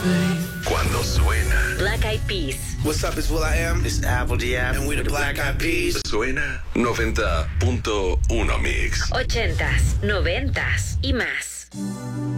Cuando suena. Black Eyed Peas. What's up, it's will.i.am. This is Apple Diab. And we're the Black Eyed Peas. Suena 90.1 Mix. 80s, 90s y más.